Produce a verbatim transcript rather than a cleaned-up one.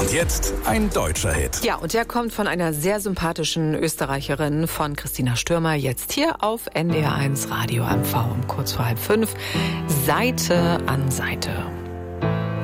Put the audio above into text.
Und jetzt ein deutscher Hit. Ja, und der kommt von einer sehr sympathischen Österreicherin, von Christina Stürmer, jetzt hier auf N D R eins Radio M V um kurz vor halb fünf. Seite an Seite.